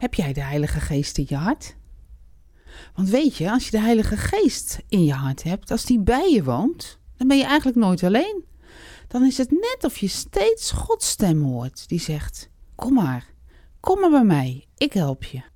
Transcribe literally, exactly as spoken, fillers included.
Heb jij de Heilige Geest in je hart? Want weet je, als je de Heilige Geest in je hart hebt, als die bij je woont, dan ben je eigenlijk nooit alleen. Dan is het net of je steeds Gods stem hoort die zegt, kom maar, kom maar bij mij, ik help je.